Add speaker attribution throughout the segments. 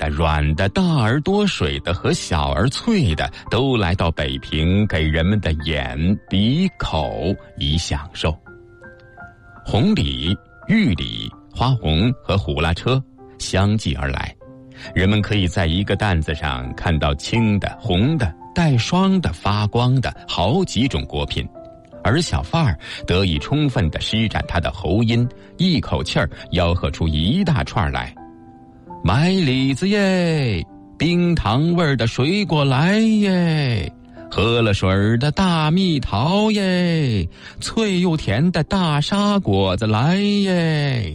Speaker 1: 的、软的、大而多水的和小而脆的，都来到北平，给人们的眼、鼻、口以享受。红梨、玉梨、花红和虎拉车相继而来，人们可以在一个担子上看到青的、红的、带霜的、发光的好几种果品，而小贩儿得以充分地施展他的喉音，一口气儿吆喝出一大串来：买李子耶，冰糖味儿的水果来耶，喝了水儿的大蜜桃耶，脆又甜的大沙果子来耶。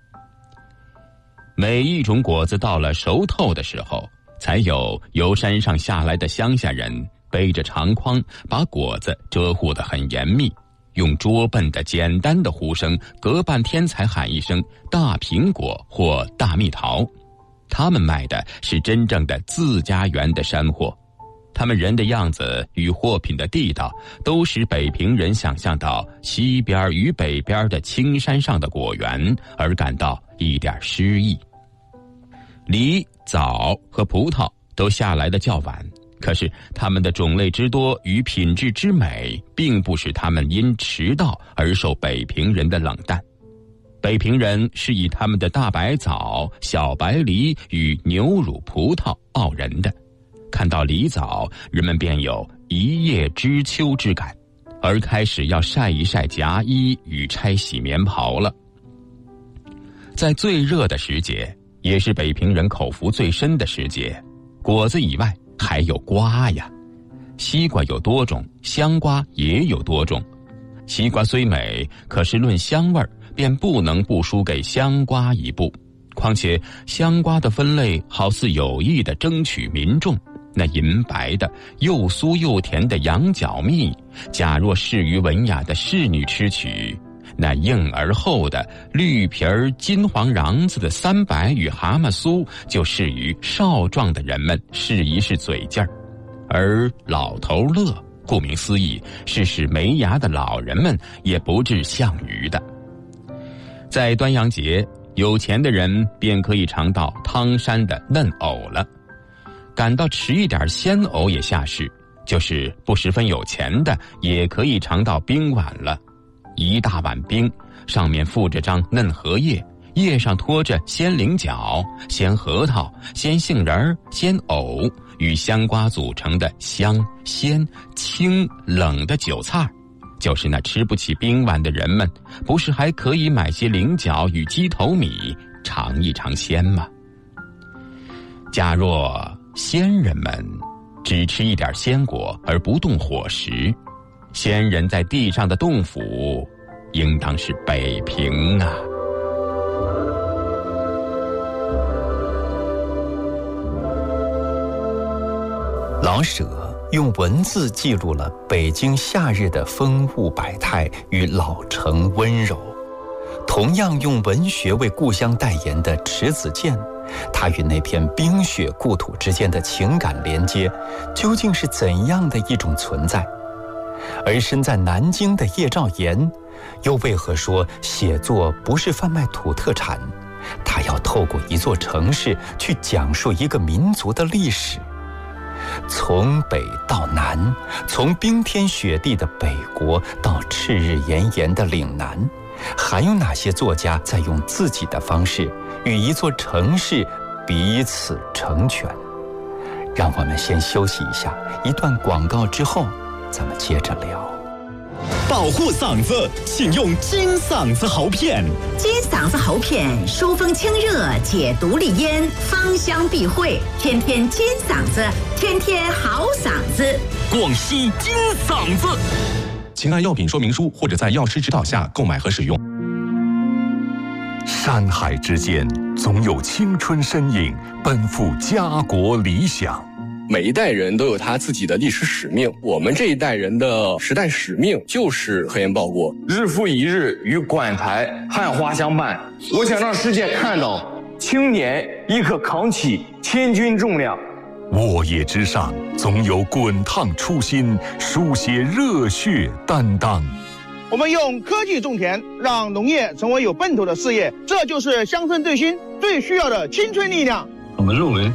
Speaker 1: 每一种果子到了熟透的时候，才有由山上下来的乡下人背着长筐，把果子遮护得很严密，用拙笨的简单的呼声，隔半天才喊一声大苹果或大蜜桃。他们卖的是真正的自家园的山货，他们人的样子与货品的地道，都使北平人想象到西边与北边的青山上的果园，而感到一点诗意。梨、枣和葡萄都下来的较晚，可是它们的种类之多与品质之美，并不使它们因迟到而受北平人的冷淡。北平人是以他们的大白枣、小白梨与牛乳葡萄傲人的，看到梨枣，人们便有一叶知秋之感，而开始要晒一晒夹衣与拆洗棉袍了。在最热的时节，也是北平人口福最深的时节，果子以外还有瓜呀。西瓜有多种，香瓜也有多种。西瓜虽美，可是论香味儿，便不能不输给香瓜一步。况且香瓜的分类好似有意地争取民众，那银白的又酥又甜的羊角蜜，假若适于文雅的仕女吃取，那硬而厚的绿皮儿金黄瓤子的三白与蛤蟆酥，就适于少壮的人们试一试嘴劲儿。而老头乐，顾名思义，是使没牙的老人们也不致项羽的。在端阳节，有钱的人便可以尝到汤山的嫩藕了，感到迟一点鲜藕也下市，就是不十分有钱的也可以尝到冰碗了。一大碗冰，上面附着张嫩荷叶，叶上托着鲜菱角、鲜核桃、鲜杏仁、鲜藕与香瓜组成的香、鲜、清、冷的酒菜，就是那吃不起冰碗的人们，不是还可以买些菱角与鸡头米尝一尝鲜吗？假若仙人们只吃一点鲜果而不动伙食，仙人在地上的洞府，应当是北平啊。
Speaker 2: 老舍用文字记录了北京夏日的风物百态与老城温柔。同样用文学为故乡代言的迟子建，他与那片冰雪故土之间的情感连接，究竟是怎样的一种存在？而身在南京的叶兆言，又为何说写作不是贩卖土特产，他要透过一座城市去讲述一个民族的历史？从北到南，从冰天雪地的北国到赤日炎炎的岭南，还有哪些作家在用自己的方式与一座城市彼此成全？让我们先休息一下，一段广告之后咱们接着聊。
Speaker 3: 保护嗓子，请用金嗓子喉片。
Speaker 4: 金嗓子喉片疏风清热，解毒利咽，芳香避秽，天天金嗓子，天天好嗓子。
Speaker 3: 广西金嗓子。
Speaker 5: 请按药品说明书或者在药师指导下购买和使用。
Speaker 6: 山海之间，总有青春身影奔赴家国理想。
Speaker 7: 每一代人都有他自己的历史使命，我们这一代人的时代使命就是核烟报国。
Speaker 8: 日复一日与馆台汉花相伴，我想让世界看到青年亦可扛起千钧重量。
Speaker 6: 沃野之上，总有滚烫初心，书写热血担当。
Speaker 9: 我们用科技种田，让农业成为有奔头的事业，这就是乡村振兴最需要的青春力量。
Speaker 10: 我们认为